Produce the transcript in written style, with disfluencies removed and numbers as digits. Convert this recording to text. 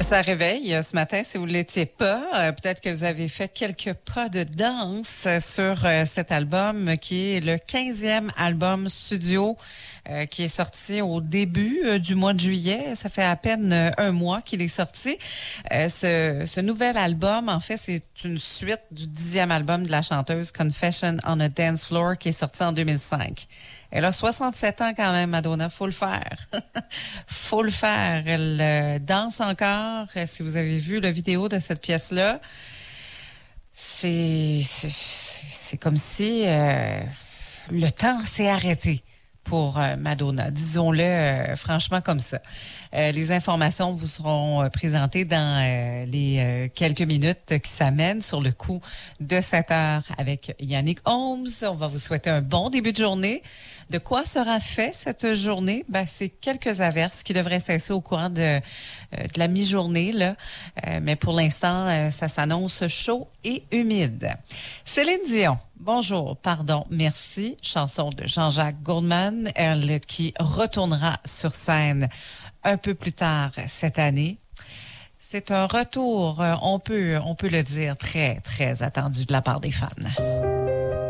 Ça réveille ce matin, si vous ne l'étiez pas. Peut-être que vous avez fait quelques pas de danse sur cet album qui est le 15e album studio qui est sorti au début du mois de juillet. Ça fait à peine un mois qu'il est sorti. Ce nouvel album, en fait, c'est une suite du 10e album de la chanteuse Confession on a Dance Floor qui est sorti en 2005. Elle a 67 ans quand même, Madonna. Faut le faire. Faut le faire. Elle danse encore. Si vous avez vu la vidéo de cette pièce-là, c'est comme si le temps s'est arrêté pour Madonna. Disons-le franchement comme ça. Les informations vous seront présentées dans les quelques minutes qui s'amènent sur le coup de 7 heures avec Yannick Holmes. On va vous souhaiter un bon début de journée. De quoi sera fait cette journée? Ben, c'est quelques averses qui devraient cesser au courant de la mi-journée, là. Mais pour l'instant, ça s'annonce chaud et humide. Céline Dion, bonjour, pardon, merci. Chanson de Jean-Jacques Goldman, elle qui retournera sur scène un peu plus tard cette année. C'est un retour, on peut le dire, très, très attendu de la part des fans.